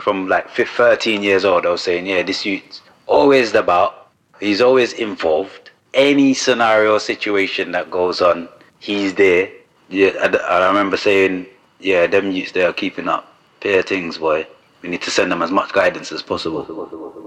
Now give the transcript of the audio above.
from like 13 years old, I was saying, yeah, this youth's always about, he's always involved. Any scenario, situation that goes on, he's there. Yeah, I remember saying, yeah, them youths, they are keeping up. Pair things, boy. We need to send them as much guidance as possible.